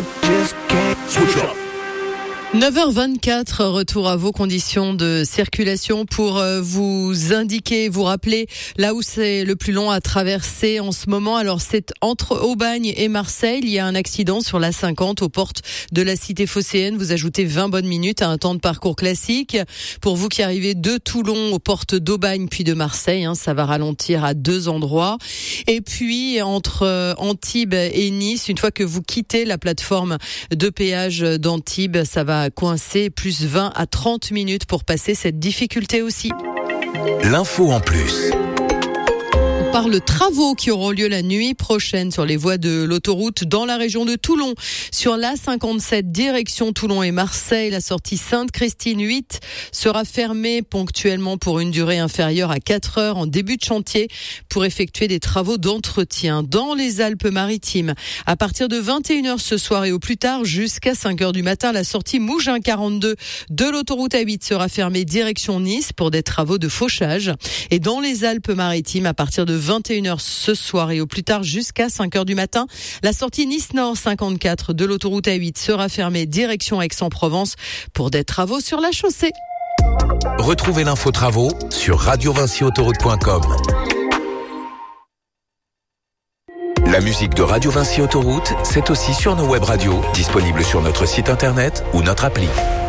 9h24, retour à vos conditions de circulation pour vous indiquer, vous rappeler là où c'est le plus long à traverser en ce moment. Alors c'est entre Aubagne et Marseille, il y a un accident sur la 50 aux portes de la cité phocéenne. Vous ajoutez 20 bonnes minutes à un temps de parcours classique. Pour vous qui arrivez de Toulon aux portes d'Aubagne puis de Marseille, ça va ralentir à 2 endroits. Et puis entre Antibes et Nice, une fois que vous quittez la plateforme de péage d'Antibes, ça va coincé plus 20 à 30 minutes pour passer cette difficulté aussi. L'info en plus. On parle travaux qui auront lieu la nuit prochaine sur les voies de l'autoroute dans la région de Toulon. Sur l'A57, direction Toulon et Marseille, la sortie Sainte-Christine 8 sera fermée ponctuellement pour une durée inférieure à 4 heures en début de chantier pour effectuer des travaux d'entretien. Dans les Alpes-Maritimes, à partir de 21h ce soir et au plus tard jusqu'à 5h du matin, la sortie Mougins 42 de l'autoroute A8 sera fermée direction Nice pour des travaux de fauchage. Et dans les Alpes-Maritimes, à partir de 21h ce soir et au plus tard jusqu'à 5h du matin, la sortie Nice-Nord 54 de l'autoroute A8 sera fermée direction Aix-en-Provence pour des travaux sur la chaussée. Retrouvez l'info travaux sur radiovinciautoroute.com. La musique de Radio Vinci Autoroute, c'est aussi sur nos web radios, disponibles sur notre site internet ou notre appli.